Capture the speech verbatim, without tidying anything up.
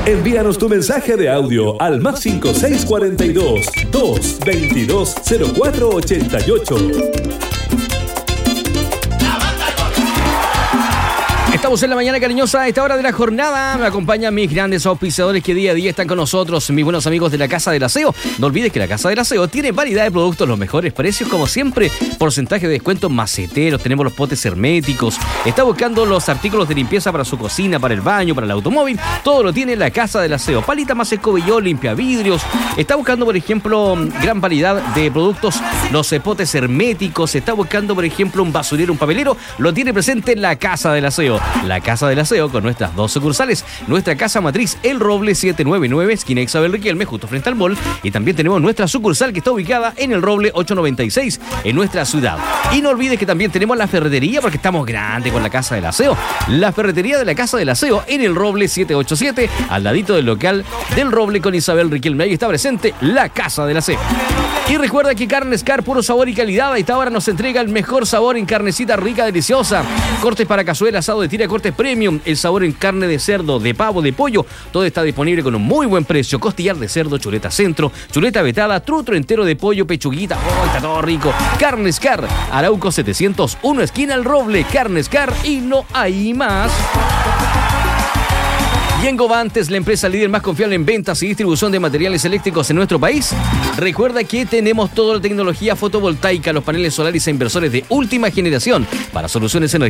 Envíanos tu mensaje de audio al más cinco seis cuatro dos, dos veintidós, cero cuatro ochenta y ocho. Estamos en la mañana cariñosa a esta hora de la jornada. Me acompañan mis grandes auspiciadores que día a día están con nosotros, mis buenos amigos de la Casa del Aseo. No olvides que la Casa del Aseo tiene variedad de productos, los mejores precios, como siempre, porcentaje de descuento maceteros, tenemos los potes herméticos. Está buscando los artículos de limpieza para su cocina, para el baño, para el automóvil. Todo lo tiene la Casa del Aseo. Palita más escobillón, limpia vidrios. Está buscando, por ejemplo, gran variedad de productos, los potes herméticos. Está buscando, por ejemplo, un basurero, un papelero. Lo tiene presente en la Casa del Aseo. La Casa del Aseo con nuestras dos sucursales. Nuestra casa matriz El Roble setecientos noventa y nueve, esquina Isabel Riquelme, justo frente al mall. Y también tenemos nuestra sucursal que está ubicada en El Roble ochocientos noventa y seis, en nuestra ciudad. Y no olvides que también tenemos la ferretería, porque estamos grandes con la Casa del Aseo. La ferretería de la Casa del Aseo en El Roble setecientos ochenta y siete, al ladito del local del Roble con Isabel Riquelme. Ahí está presente la Casa del Aseo. Y recuerda que Carnes Car, puro sabor y calidad. A esta hora nos entrega el mejor sabor en carnecita rica, deliciosa. Cortes para cazuela, asado de tira, cortes premium. El sabor en carne de cerdo, de pavo, de pollo. Todo está disponible con un muy buen precio. Costillar de cerdo, chuleta centro, chuleta vetada, trutro entero de pollo, pechuguita. ¡Oh, está todo rico! Carnes Car, Arauco setecientos uno, esquina El Roble. Carnes Car y no hay más. Y en Govantes, la empresa líder más confiable en ventas y distribución de materiales eléctricos en nuestro país. Recuerda que tenemos toda la tecnología fotovoltaica, los paneles solares e inversores de última generación para soluciones energéticas